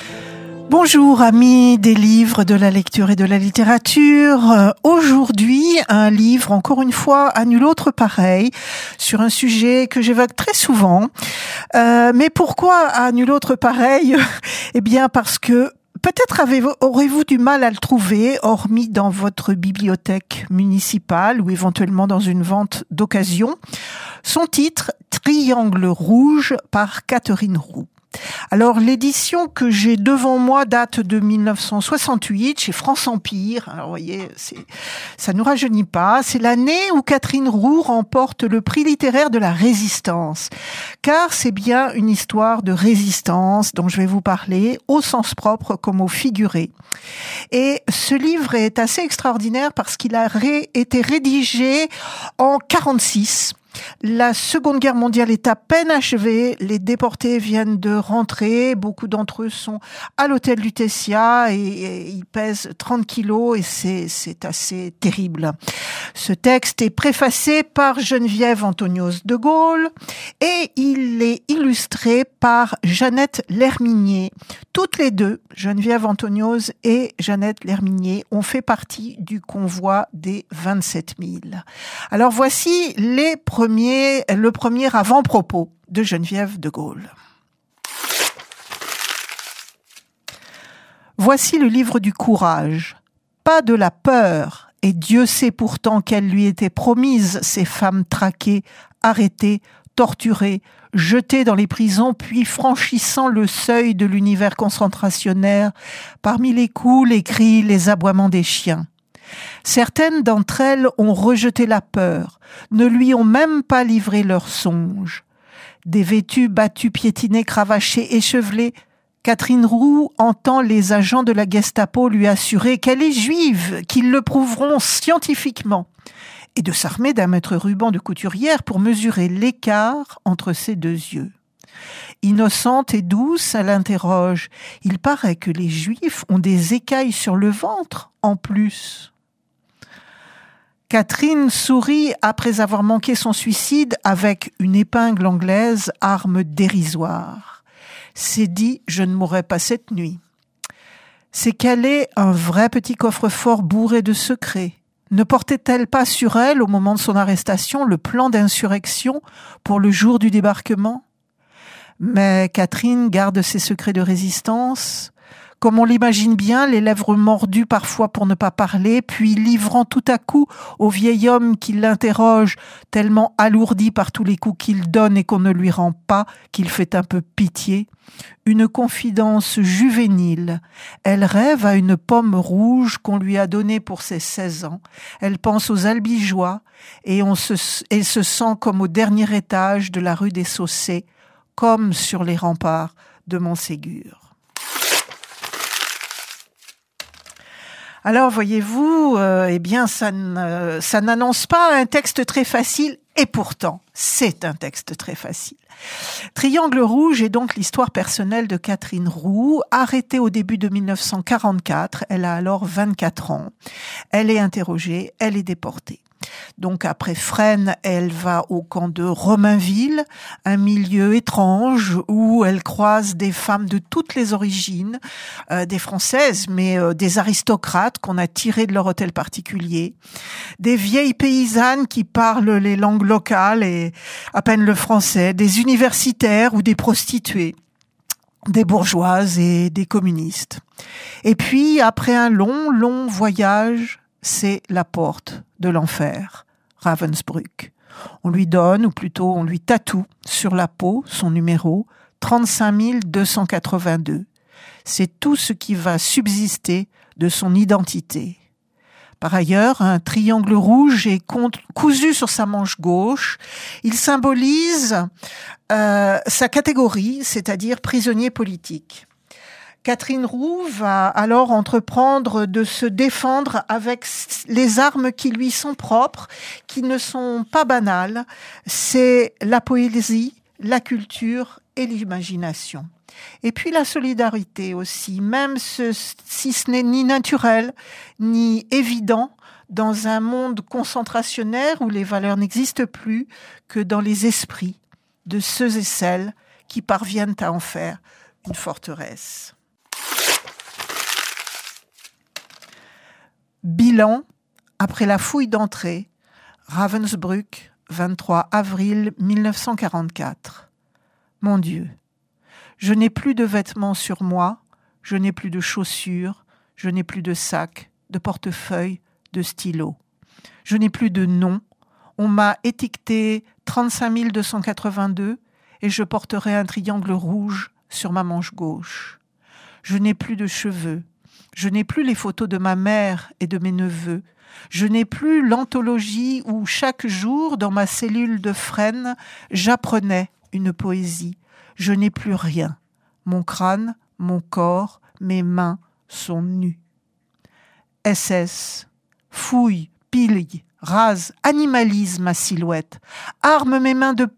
Bonjour amis des livres, de la lecture et de la littérature. Aujourd'hui, un livre, encore une fois, à nul autre pareil, sur un sujet que j'évoque très souvent. Mais pourquoi à nul autre pareil ? Eh bien parce que peut-être aurez-vous du mal à le trouver, hormis dans votre bibliothèque municipale ou éventuellement dans une vente d'occasion. Son titre, Triangle rouge par Catherine Roux. Alors, l'édition que j'ai devant moi date de 1968 chez France Empire. Alors, vous voyez, ça nous rajeunit pas. C'est l'année où Catherine Roux remporte le prix littéraire de la Résistance. Car c'est bien une histoire de résistance dont je vais vous parler, au sens propre comme au figuré. Et ce livre est assez extraordinaire parce qu'il a été rédigé en 1946. La Seconde Guerre mondiale est à peine achevée, les déportés viennent de rentrer, beaucoup d'entre eux sont à l'hôtel Lutetia et ils pèsent 30 kilos et c'est assez terrible. Ce texte est préfacé par Geneviève Antonios de Gaulle et il est illustré par Jeannette Lerminier. Toutes les deux, Geneviève Antonios et Jeannette Lerminier, ont fait partie du convoi des 27 000. Alors voici le premier avant-propos de Geneviève de Gaulle. Voici le livre du courage, pas de la peur, et Dieu sait pourtant qu'elle lui était promise, ces femmes traquées, arrêtées, torturées, jetées dans les prisons, puis franchissant le seuil de l'univers concentrationnaire, parmi les coups, les cris, les aboiements des chiens. Certaines d'entre elles ont rejeté la peur, ne lui ont même pas livré leurs songes. Dévêtues, battues, piétinées, cravachées, échevelées, Catherine Roux entend les agents de la Gestapo lui assurer qu'elle est juive, qu'ils le prouveront scientifiquement, et de s'armer d'un mètre ruban de couturière pour mesurer l'écart entre ses deux yeux. Innocente et douce, elle interroge. Il paraît que les juifs ont des écailles sur le ventre, en plus. Catherine sourit après avoir manqué son suicide avec une épingle anglaise, arme dérisoire. C'est dit, je ne mourrai pas cette nuit. C'est qu'elle est un vrai petit coffre-fort bourré de secrets. Ne portait-elle pas sur elle, au moment de son arrestation, le plan d'insurrection pour le jour du débarquement ? Mais Catherine garde ses secrets de résistance, comme on l'imagine bien, les lèvres mordues parfois pour ne pas parler, puis livrant tout à coup au vieil homme qui l'interroge, tellement alourdi par tous les coups qu'il donne et qu'on ne lui rend pas, qu'il fait un peu pitié, une confidence juvénile. Elle rêve à une pomme rouge qu'on lui a donnée pour ses 16 ans. Elle pense aux albigeois et elle se sent comme au dernier étage de la rue des Saussets, comme sur les remparts de Montségur. Alors, voyez-vous, eh bien, ça n'annonce pas un texte très facile, et pourtant, c'est un texte très facile. Triangle rouge est donc l'histoire personnelle de Catherine Roux, arrêtée au début de 1944. Elle a alors 24 ans. Elle est interrogée, elle est déportée. Donc après Fresnes, elle va au camp de Romainville, un milieu étrange où elle croise des femmes de toutes les origines, des Françaises, mais des aristocrates qu'on a tirés de leur hôtel particulier, des vieilles paysannes qui parlent les langues locales et à peine le français, des universitaires ou des prostituées, des bourgeoises et des communistes. Et puis, après un long voyage, c'est la porte de l'enfer, Ravensbrück. On lui donne, ou plutôt on lui tatoue sur la peau son numéro 35 282. C'est tout ce qui va subsister de son identité. Par ailleurs, un triangle rouge est cousu sur sa manche gauche. Il symbolise sa catégorie, c'est-à-dire prisonnier politique. Catherine Roux va alors entreprendre de se défendre avec les armes qui lui sont propres, qui ne sont pas banales. C'est la poésie, la culture et l'imagination. Et puis la solidarité aussi, même si ce n'est ni naturel, ni évident, dans un monde concentrationnaire où les valeurs n'existent plus que dans les esprits de ceux et celles qui parviennent à en faire une forteresse. Bilan, après la fouille d'entrée, Ravensbrück, 23 avril 1944. Mon Dieu, je n'ai plus de vêtements sur moi, je n'ai plus de chaussures, je n'ai plus de sac, de portefeuille, de stylo. Je n'ai plus de nom. On m'a étiqueté 35 282 et je porterai un triangle rouge sur ma manche gauche. Je n'ai plus de cheveux. Je n'ai plus les photos de ma mère et de mes neveux. Je n'ai plus l'anthologie où chaque jour, dans ma cellule de frêne, j'apprenais une poésie. Je n'ai plus rien. Mon crâne, mon corps, mes mains sont nus. SS, fouille, pille, rase, animalise ma silhouette, arme mes mains de